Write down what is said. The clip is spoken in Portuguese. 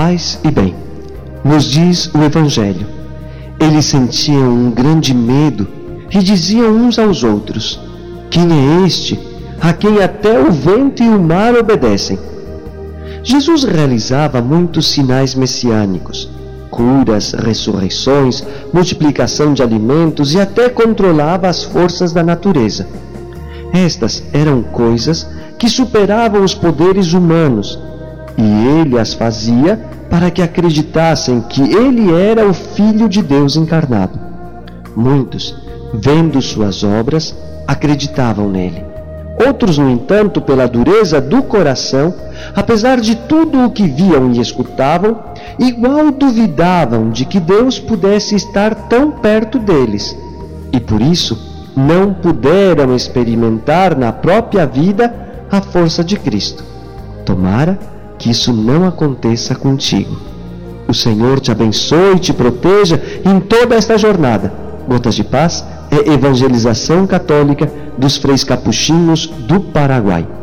paz e bem. Nos diz o Evangelho. Eles sentiam um grande medo e diziam uns aos outros: quem é este, a quem até o vento e o mar obedecem? Jesus realizava muitos sinais messiânicos, curas, ressurreições, multiplicação de alimentos e até controlava as forças da natureza. Estas eram coisas que superavam os poderes humanos, e ele as fazia para que acreditassem que ele era o Filho de Deus encarnado. Muitos, vendo suas obras, acreditavam nele. Outros, no entanto, pela dureza do coração, apesar de tudo o que viam e escutavam, igual duvidavam de que Deus pudesse estar tão perto deles, e por isso não puderam experimentar na própria vida a força de Cristo. Tomara que isso não aconteça contigo. O Senhor te abençoe e te proteja em toda esta jornada. Gotas de Paz é evangelização católica dos freis capuchinhos do Paraguai.